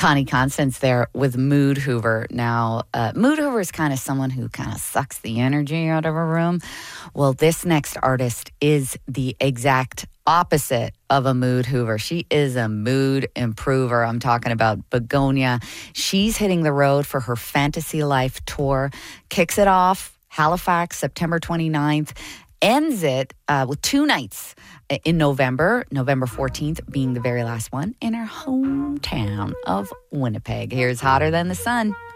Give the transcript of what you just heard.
Connie Constance there with Mood Hoover. Now, Mood Hoover is kind of someone who kind of sucks the energy out of a room. Well, this next artist is the exact opposite of a mood hoover. She is a mood improver. I'm talking about Begonia. She's hitting the road for her Fantasy Life tour. Kicks it off Halifax, September 29th. Ends it with 2 nights in November 14th being the very last one in her hometown of Winnipeg. Here's Hotter Than the Sun.